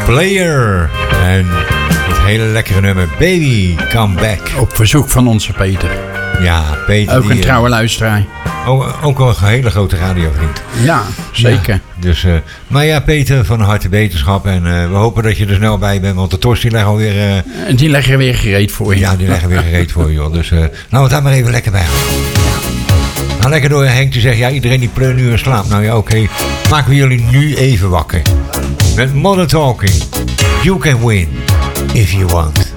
Player. En het hele lekkere nummer Baby Come Back. Op verzoek van onze Peter. Ja, Peter. Ook een trouwe luisteraar. Ook een hele grote radiovriend. Ja, zeker. Ja, dus, maar ja, Peter, van harte beterschap. En we hopen dat je er snel bij bent. Want de Tos die leggen alweer... die leggen weer gereed voor je. Ja, die leggen weer gereed voor je. Joh. Dus laten we het daar maar even lekker bij houden. Ga lekker door. Henk die zegt, ja, iedereen die pleurt nu in slaap. Nou ja, oké. Maken we jullie nu even wakker. Met Modern Talking. You can win if you want.